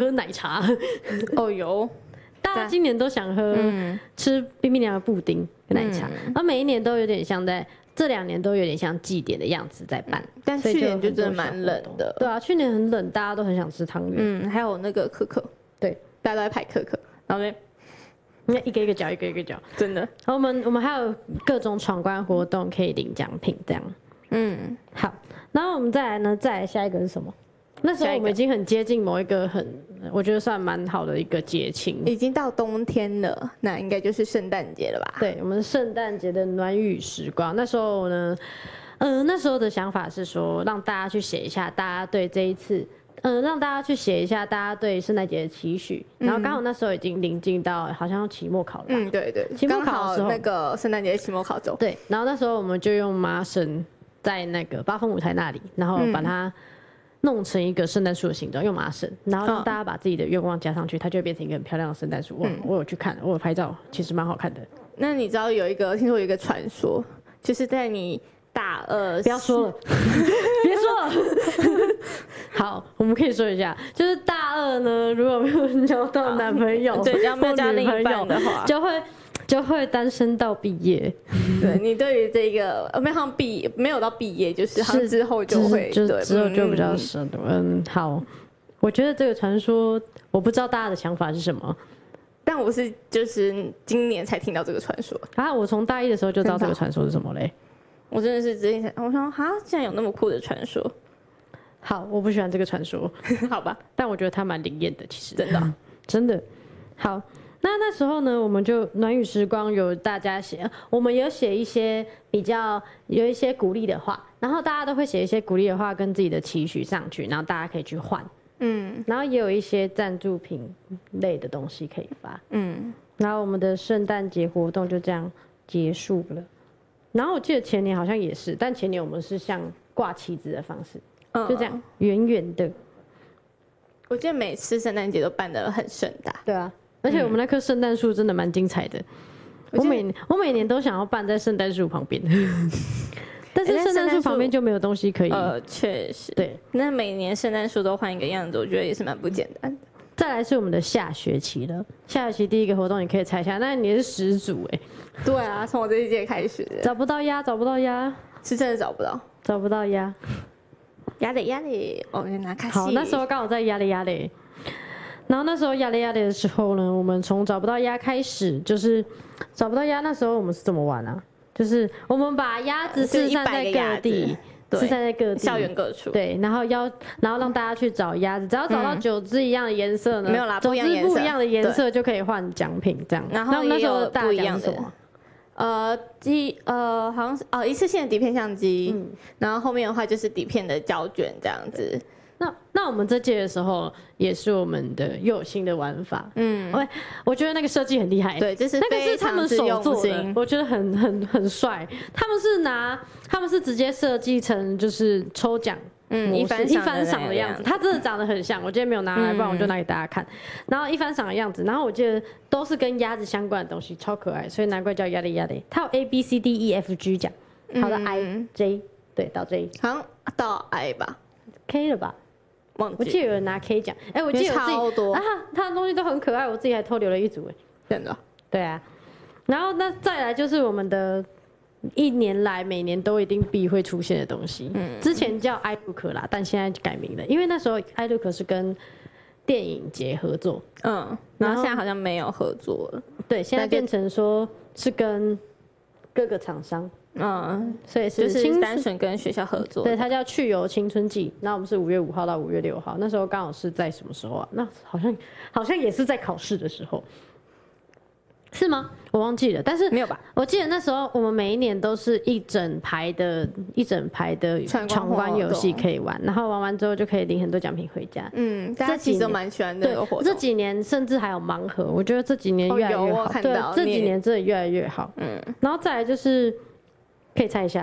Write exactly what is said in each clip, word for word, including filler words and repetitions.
喝奶茶。 哦有， 大家今年都想喝、嗯、吃冰冰凉的布丁跟奶茶，然后、嗯、每一年都有点像在这两年都有点像祭典的样子在办， 嗯、但去年就真的蛮冷的。 对啊，去年很冷，大家都很想吃汤圆。 嗯，还有那个可可， 对， 大家都在排可可，然后呢， 你看一个一个嚼，一个一个嚼， 真的。 然后我们我们还有各种闯关活动可以领奖品，这样。嗯，好，然后我们再来呢，再来下一个是什么？那时候我们已经很接近某一个很，我觉得算蛮好的一个节庆， 已经到冬天了，那应该就是圣诞节了吧？ 对，我们圣诞节的暖雨时光。那时候呢，嗯、呃，那时候的想法是说，让大家去写一下大家对这一次，嗯、呃，让大家去写一下大家对圣诞节的期许。然后刚好那时候已经临近到好像期末考了， 嗯，对对， 期末考的时候那个圣诞节期末考周， 对，然后那时候我们就用麻绳在那个八风舞台那里，然后把它弄成一个圣诞树的形状，用麻绳，然后让大家把自己的愿望加上去，它就会变成一个很漂亮的圣诞树。哇、嗯，我有去看，我有拍照，其实蛮好看的。 那你知道有一个，听说有一个传说，就是在你大二， 不要说了，别说了。好，我们可以说一下，就是大二呢，如果没有交到男朋友， 对，要没有交另一半的话， 就会。就会单身到毕业。 对，你对于这个没有毕没有到毕业，就是好像之后就会， 就之后就比较深。嗯，好，我觉得这个传说，我不知道大家的想法是什么， 但我是就是今年才听到这个传说啊。我从大一的时候就知道这个传说是什么嘞。 我真的是之前才，我想啊，竟然有那么酷的传说。 好，我不喜欢这个传说， 好吧， 但我觉得它蛮灵验的，其实真的真的好。那那时候呢，我们就暖雨时光有大家写，我们有写一些比较有一些鼓励的话，然后大家都会写一些鼓励的话跟自己的期许上去，然后大家可以去换，嗯，然后也有一些赞助品类的东西可以发，嗯，然后我们的圣诞节活动就这样结束了。然后我记得前年好像也是，但前年我们是像挂旗子的方式，嗯、就这样圆圆的。 我记得每次圣诞节都办得很盛大， 对啊。而且我们那棵圣诞树真的蛮精彩的，嗯、我每我每年都想要办在圣诞树旁边，但是圣诞树旁边就没有东西可以。 呃，确实， 对。 那每年圣诞树都换一个样子，我觉得也是蛮不简单的。 再来是我们的下学期了，下学期第一个活动你可以猜一下，那你是始祖哎、 欸。对啊，从我这一届开始的。 找不到鸭，找不到鸭， 是真的找不到， 找不到鸭。 鸭嘞鸭嘞，哦，拿卡西。 好，那时候刚好在鸭嘞鸭嘞。然后那时候鸭嘞鸭嘞的时候呢，我们从找不到鸭开始，就是找不到鸭。那时候我们是怎么玩啊？就是我们把鸭子四散在各地，四散在各地， 校园各处。 对，然后要然后让大家去找鸭子，只要找到九只一样的颜色呢， 没有啦， 九只不一样的颜色就可以换奖品，这样。 然后那时候大家讲什么？呃，机呃好像是哦一次性的底片相机，嗯，然后后面的话就是底片的胶卷这样子。 那那我们这届的时候也是我们的又有新的玩法，嗯，我我觉得那个设计很厉害， 对，就是那个是他们手做的，我觉得很很很帅。他们是拿他们是直接设计成就是抽奖，嗯，一番一番赏的样子，它真的长得很像。我今天没有拿来，不然我就拿给大家看。然后一番赏的样子，然后我记得都是跟鸭子相关的东西，超可爱，所以难怪叫鸭嘞鸭嘞。它有 A B C D E F G 奖，好的 I J 对到 J， 好像到 I 吧 ，K 了吧？我记得有人拿 K 奖，哎，我记得我自己啊，他的东西都很可爱，我自己还偷留了一组，哎， 真的， 对啊。然后那再来就是我们的一年来每年都一定必会出现的东西，嗯，之前叫 iLook 啦，但现在改名了，因为那时候 iLook 是跟电影节合作， 嗯，然后现在好像没有合作了， 对，现在变成说是跟各个厂商。嗯，所以是就是单纯跟学校合作， 对，它叫去游青春季。那我们是五月五号到五月六号，那时候刚好是在什么时候啊？那好像好像也是在考试的时候，是吗？我忘记了，但是没有吧？ 我记得那时候我们每一年都是一整排的一整排的闯关游戏可以玩，然后玩完之后就可以领很多奖品回家。 嗯，大家其实都蛮喜欢那个活动。 这几年甚至还有盲盒，我觉得这几年越来越好。 哦、 对，这几年真的越来越好。嗯，然后再来就是。可以猜一下，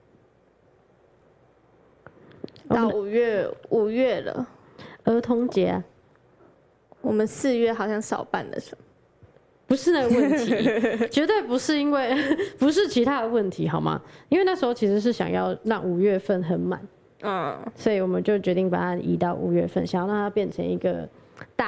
到五月五月了， 儿童节、啊， 我们四月好像少办了什么？ 不是那个问题，绝对不是因为不是其他的问题，好吗？因为那时候其实是想要让五月份很满，嗯，所以我们就决定把它移到五月份，想要让它变成一个大。